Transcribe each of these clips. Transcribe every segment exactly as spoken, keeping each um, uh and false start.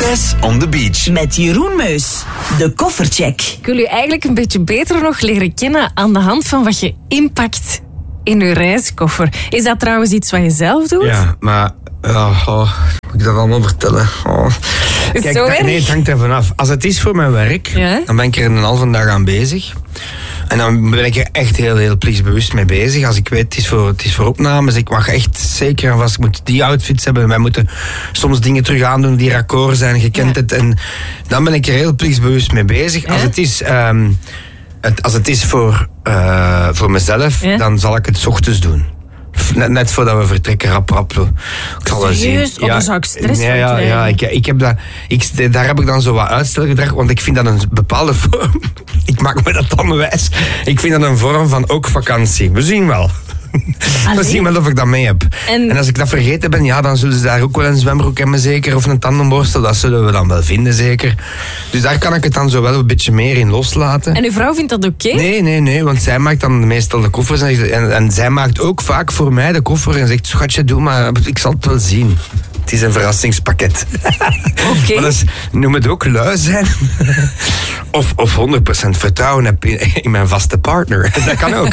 Jazz on the Beach. Met Jeroen Meus. De koffercheck. Ik wil u eigenlijk een beetje beter nog leren kennen aan de hand van wat je inpakt in uw reiskoffer. Is dat trouwens iets wat je zelf doet? Ja, maar... Oh, oh, moet ik dat allemaal vertellen? Oh. Is Kijk, zo dat, erg? nee, het hangt ervan af. Als het is voor mijn werk, Ja? dan ben ik er een halve dag aan bezig. En dan ben ik er echt heel, heel plichtsbewust mee bezig. Als ik weet, het is voor, het is voor opnames. Ik mag echt zeker en vast, ik moet die outfits hebben. Wij moeten soms dingen terug aandoen die raccord zijn, je kent Ja. het. En dan ben ik er heel plichtsbewust mee bezig. Ja? Als het is... Um, het, als het is voor, uh, voor mezelf, Ja? dan zal ik het 's ochtends doen. Net, net voordat we vertrekken, rap, rap. Ik zal wel zien. Serieus? Oh, daar zou ik stress ja, van ja, krijgen. ja, ik, ik heb dat, ik, daar heb ik dan zo wat uitstelgedrag, want ik vind dat een bepaalde vorm. Ik maak me dat dan wijs. Ik vind dat een vorm van ook vakantie. We zien wel. Allee? We zien wel of ik dat mee heb. En- En als ik dat vergeten ben, ja, dan zullen ze daar ook wel een zwembroek hebben zeker. Of een tandenborstel, dat zullen we dan wel vinden zeker. Dus daar kan ik het dan zo wel een beetje meer in loslaten. En uw vrouw vindt dat oké? Nee, nee, nee, want zij maakt dan meestal de koffers en, en, en zij maakt ook vaak voor mij de koffer en zegt, schatje, doe maar, ik zal het wel zien. Het is een verrassingspakket. Oké. Maar dat is, noem het ook lui zijn. Of, of honderd procent vertrouwen heb in, in mijn vaste partner. Dat kan ook.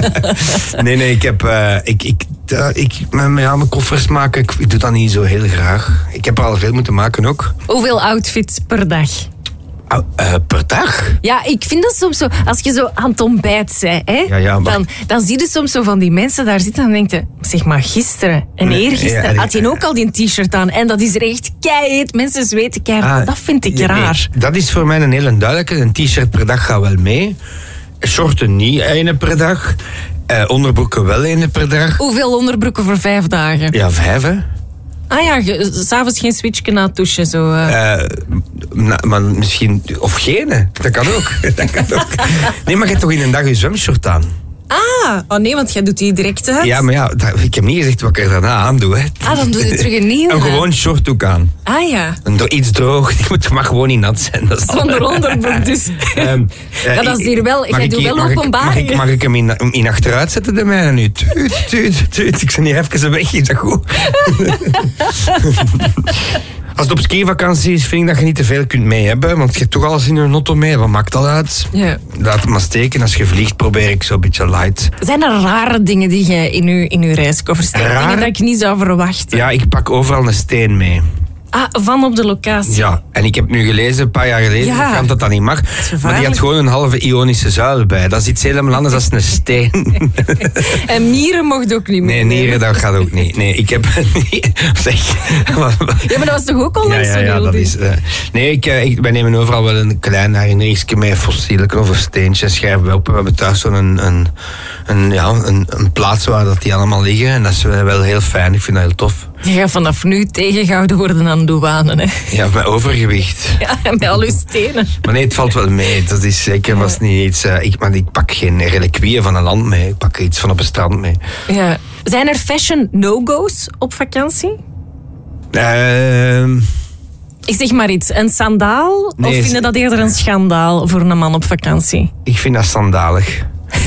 Nee, nee, ik heb... Uh, ik, ik, uh, ik, mijn, ja, mijn koffers maken, ik, ik doe dat niet zo heel graag. Ik heb er al veel moeten maken ook. Hoeveel outfits per dag? Oh, uh, per dag? Ja, ik vind dat soms zo... Als je zo aan het ontbijt bent, hè, Ja, ja, maar- dan, dan zie je soms zo van die mensen daar zitten en denk je... Zeg maar, gisteren en Nee, eergisteren ja, had je ook al die t-shirt aan. En dat is er echt keiheet. Mensen zweten keihard. Ah, Dat vind ik nee, raar. nee, dat is voor mij een hele duidelijke. Een t-shirt per dag gaat wel mee. Shorten niet één per dag. Uh, onderbroeken wel één per dag. Hoeveel onderbroeken voor vijf dagen? Ja, vijf hè. Ah ja, ge- s'avonds geen switchje na het douchen. Zo, eh. Uh, na, maar misschien... Of geen, dat kan ook. Dat kan ook. Nee, maar je hebt toch in een dag je zwemshort aan? Ah, oh nee, want jij doet die direct uit. Ja, maar ja, dat, ik heb niet gezegd wat ik er daarna aan doe. Hè. Ah, dan doe je terug een nieuwe. Een gewoon short ook aan. Ah ja, En door iets droog, die moet, mag gewoon niet nat zijn. Dat is zonder onderbroek dus. Ehm, uh, Ja, dat is hier wel- mag jij ik doet hier- wel mag ik- openbaringen. Mag ik, mag ik hem in, in achteruit zetten, de mijne nu? Tuut, tuut, tuut. Ik ben niet even weg, is dat goed? Als het op skivakantie is, vind ik dat je niet te veel kunt mee hebben. Want je hebt toch alles in je auto mee. Wat maakt dat uit? Ja. Laat het maar steken. Als je vliegt, probeer ik zo'n beetje light. Zijn er rare dingen die je in je, in uw reiskoffer steekt? Rare? Dingen dat ik niet zou verwachten. Ja, ik pak overal een steen mee. Ah, van op de locatie. Ja, en ik heb nu gelezen, een paar jaar geleden, Ja. dat dat dat niet mag. Maar die gevaarlijk. had gewoon een halve ionische zuil bij. Dat is iets helemaal anders dan een steen. En mieren mocht ook niet Nee, meer. nieren, dat gaat ook niet. Nee, ik heb... Zeg... Ja, maar dat was toch ook al Ja, langs ja, zo'n ja, heel dat ding? is... uh, nee, ik, uh, ik, wij nemen overal wel een klein herinneringsje mee, fossielen of een steentje, schrijven we op. We hebben thuis zo'n een, een, een, ja, een, een plaats waar dat die allemaal liggen. En dat is wel heel fijn, ik vind dat heel tof. Je gaat vanaf nu tegengehouden worden aan de douane, hè? Ja, met overgewicht. Ja, en bij al uw stenen. Maar nee, het valt wel mee. Dat is zeker was niet iets... Uh, ik, maar ik pak geen reliquieën van een land mee. Ik pak iets van op een strand mee. Ja. Zijn er fashion no-go's op vakantie? Ehm... Ik zeg maar iets, een sandaal? Nee, of is- vind je dat eerder een schandaal voor een man op vakantie? Ik vind dat sandalig.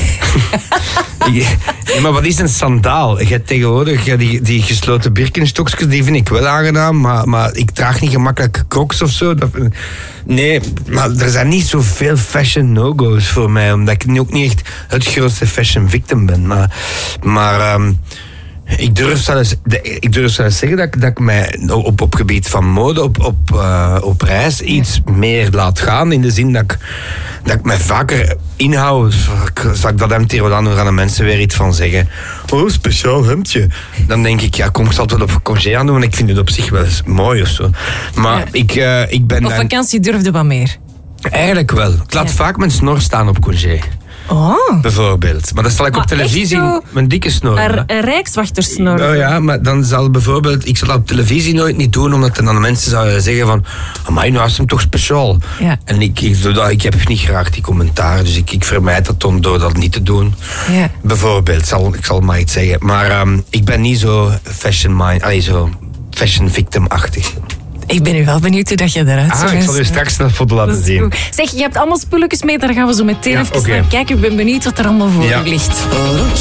Ja, maar wat is een sandaal? Je hebt tegenwoordig ja, die, die gesloten Birkenstokjes, die vind ik wel aangenaam, maar, maar ik draag niet gemakkelijk crocs of zo. Dat, nee, maar er zijn niet zoveel fashion no-go's voor mij, omdat ik nu ook niet echt het grootste fashion victim ben. Maar, maar um, ik durf zelfs, ik durf zelfs zeggen dat ik, dat ik mij op, op gebied van mode op, op, uh, op reis iets meer laat gaan, in de zin dat ik, dat ik mij vaker inhoud. Zal ik dat hemd hier wel aan doen, gaan de mensen weer iets van zeggen. Oh, speciaal hemdje. Dan denk ik, ja, kom, ik zal het wel op congé aan doen, want ik vind het op zich wel eens mooi of zo. Maar Ja. ik, uh, ik ben Op daar... vakantie durfde wat meer. Eigenlijk wel. Ik laat Ja. vaak mijn snor staan op congé. Oh, Bijvoorbeeld. Maar dat zal ik Maar op televisie... echt zo? Mijn dikke snor. hè. een, een rijkswachtersnor. Nou ja, maar dan zal bijvoorbeeld... Ik zal dat op televisie nooit niet doen, omdat dan de mensen zouden zeggen van... Amai, nou is hem toch speciaal. Ja. En ik, ik, doe dat, ik heb niet graag die commentaar, dus ik, ik vermijd dat dan door dat niet te doen. Ja. Bijvoorbeeld, zal, ik zal maar iets zeggen. Maar um, ik ben niet zo fashion mind... Allee, zo fashion victim-achtig. Ik ben nu wel benieuwd hoe dat je eruit Ah, ziet. ik zal u straks een foto Dat laten is zien. goed. Zeg, je hebt allemaal spulletjes mee, daar gaan we zo meteen Ja, even oké. naar kijken. Ik ben benieuwd wat er allemaal voor Ja. je ligt.